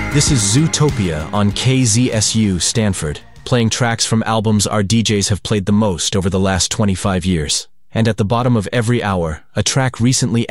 This is Zootopia on KZSU Stanford, playing tracks from albums our DJs have played the most over the last 25 years. And at the bottom of every hour, a track recently